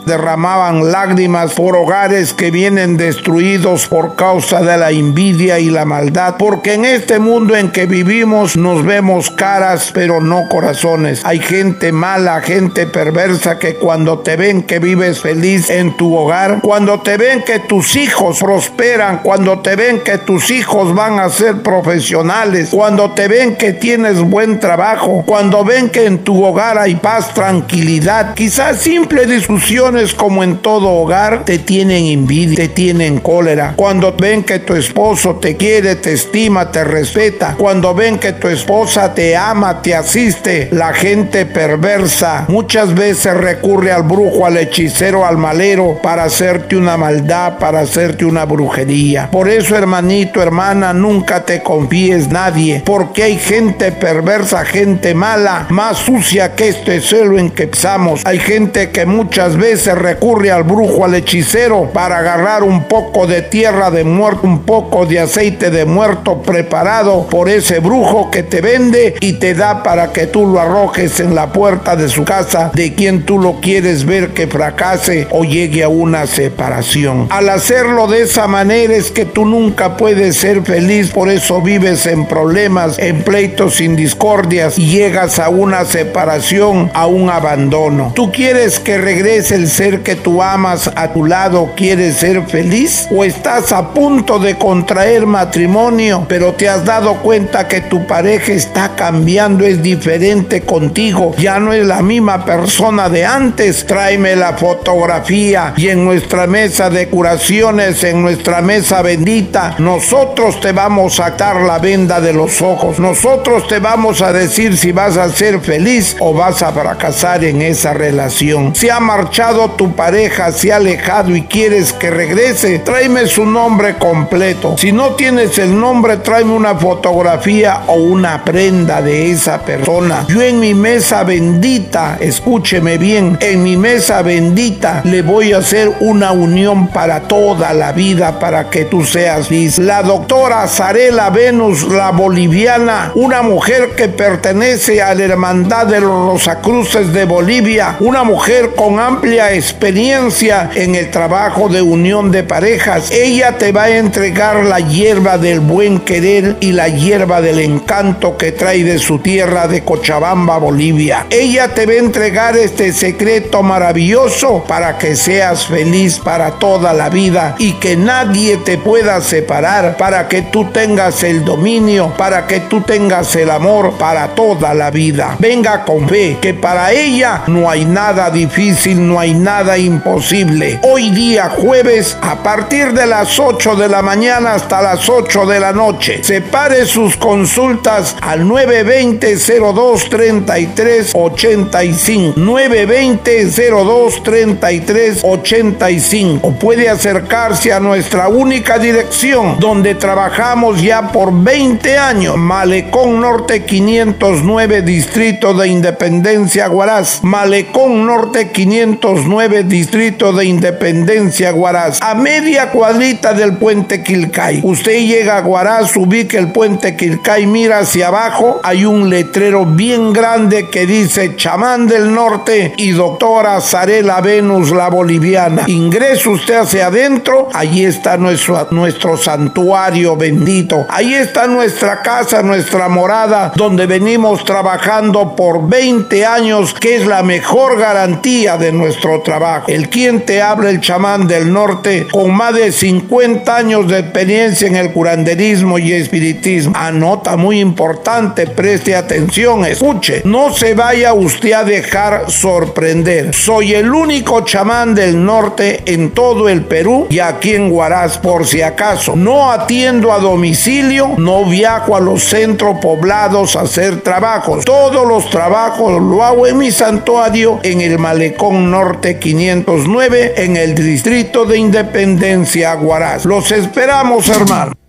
derramaban lágrimas por hogares que vienen destruidos por causa de la envidia y la maldad, porque en este mundo en que vivimos nos vemos caras pero no corazones. Hay gente mala, gente perversa que cuando te ven que vives feliz en tu hogar, cuando te ven que tus hijos prosperan, cuando te ven que tus hijos van a ser profesionales, cuando te ven que tienes buen trabajo, cuando ven que en tu hogar hay paz, tranquilidad, quizás simples discusiones como en todo hogar, te tienen envidia, te tienen cólera. Cuando ven que tu esposo te quiere, te estima, te respeta, cuando ven que tu esposa te ama, te asiste, la gente perversa muchas veces recurre al brujo, al hechicero, al malero para hacerte una maldad, para hacerte una brujería. Por eso, hermanito, hermana, nunca te confíes nadie, porque hay gente perversa, gente mala, más sucia que este suelo en que pisamos. Hay gente que muchas veces recurre al brujo, al hechicero, para agarrar un poco de tierra de muerto, un poco de aceite de muerto preparado por ese brujo que te vende y te da para que tú lo arrojes en la puerta de su casa, de quien tú lo quieres ver que fracase o llegue a una separación. Al hacerlo de esa manera es que tú nunca puedes ser feliz, por eso vives en problemas, en pleitos, sin discordias, y llegas a una separación, a un abandono. ¿Tú quieres que regrese el ser que tú amas a tu lado? ¿Quieres ser feliz? ¿O estás a punto de contraer matrimonio, pero te has dado cuenta que tu pareja está cambiando, es diferente contigo, ya no es la misma persona de antes? Tráeme la fotografía y en nuestra mesa de curaciones, en nuestra mesa bendita, nosotros te vamos a sacar la venda de los ojos. Nosotros te vamos a decir si vas a ser feliz o vas a fracasar en esa relación. Si ha marchado tu pareja, se ha alejado y quieres que regrese, tráeme su nombre completo. Si no tienes el nombre, tráeme una fotografía o una prenda de esa persona. Yo en mi mesa bendita, escúcheme bien, en mi mesa bendita le voy a hacer una unión para toda la vida, para que tú seas feliz. La doctora Zarela Venus, la boliviana, una mujer que pertenece a la Hermandad de los Rosacruces de Bolivia, una mujer con amplia experiencia en el trabajo de unión de parejas. Ella te va a entregar la hierba del buen querer y la hierba del encanto que trae de su tierra de Cochabamba, Bolivia. Ella te va a entregar este secreto maravilloso para que seas feliz para toda la vida y que nadie te pueda separar, para que tú tengas el dominio, para que tú tengas el amor para toda la vida. Venga con fe, que para ella no hay nada difícil, no hay nada imposible. Hoy día jueves, a partir de las 8 de la mañana hasta las 8 de la noche, separe sus consultas al 920-02-33-85, 920-02-33-85, o puede acercarse a nuestra única dirección donde trabajamos ya por 20 años, Malecón Norte 509, Distrito de Independencia, Huaraz. Malecón Norte 509, Distrito de Independencia, Huaraz, a media cuadrita del puente Quilcay. Usted llega a Huaraz, ubica el puente Quilcay, mira hacia abajo, hay un letrero bien grande que dice Chamán del Norte y doctora Zarela Venus, la boliviana. Ingresa usted hacia adentro, allí está nuestro santuario bendito, ahí está nuestra casa, nuestra morada, donde venimos trabajando por 20 años, que es la mejor garantía de nuestro trabajo. El quien te habla, el chamán del norte, con más de 50 años de experiencia en el curanderismo y espiritismo. Anota, muy importante, preste atención, escuche, no se vaya usted a dejar sorprender. Soy el único chamán del norte en todo el Perú y aquí en Huaraz, por si acaso. No atiendo a domicilio, no viajo a los centros poblados a hacer trabajos. Todos los trabajos lo hago en mi santuario en el Malecón Norte 509, en el Distrito de Independencia, Huaraz. Los esperamos, hermano.